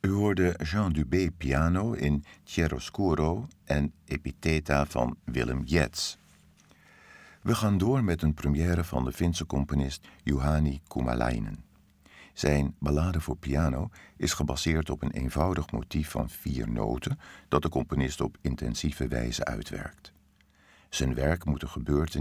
U hoorde Jean Dubé piano in Chiaroscuro en Epitheta van Willem Jets. We gaan door met een première van de Finse componist Juhani Kumalainen. Zijn ballade voor piano is gebaseerd op een eenvoudig motief van 4 noten dat de componist op intensieve wijze uitwerkt. Zijn werk moet een gebeurtenis